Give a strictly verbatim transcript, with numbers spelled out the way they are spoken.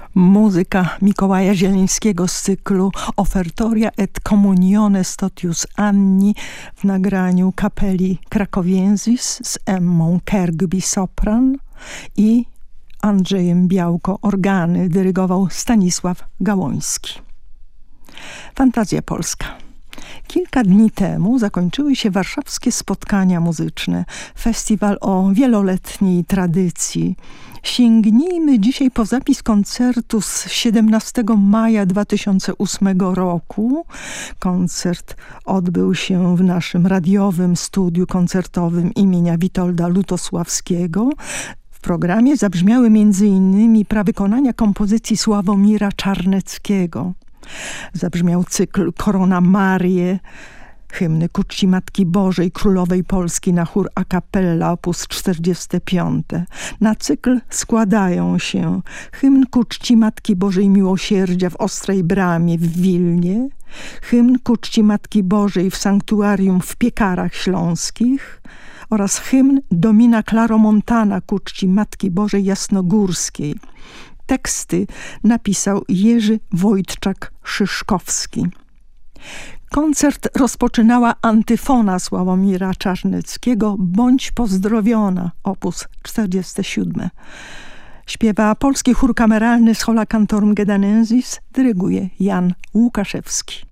Muzyka Mikołaja Zielińskiego z cyklu Offertoria et Communiones Totius Anni w nagraniu kapeli Krakowiensis z Emmą Kergby sopran i Andrzejem Białko organy dyrygował Stanisław Gałoński. Fantazja polska. Kilka dni temu zakończyły się warszawskie spotkania muzyczne, festiwal o wieloletniej tradycji. Sięgnijmy dzisiaj po zapis koncertu z siedemnastego maja dwa tysiące ósmego roku. Koncert odbył się w naszym radiowym studiu koncertowym imienia Witolda Lutosławskiego. W programie zabrzmiały między innymi prawykonania kompozycji Sławomira Czarneckiego. Zabrzmiał cykl Korona Marię, hymny ku czci Matki Bożej Królowej Polski na chór a cappella op. czterdziesty piąty. Na cykl składają się hymn ku czci Matki Bożej Miłosierdzia w Ostrej Bramie w Wilnie, hymn ku czci Matki Bożej w Sanktuarium w Piekarach Śląskich oraz hymn Domina Claromontana ku czci Matki Bożej Jasnogórskiej. Teksty napisał Jerzy Wojtczak-Szyszkowski. Koncert rozpoczynała antyfona Sławomira Czarneckiego Bądź pozdrowiona, op. czterdziesty siódmy. Śpiewa polski chór kameralny Schola Cantorum Gedanensis, dyryguje Jan Łukaszewski.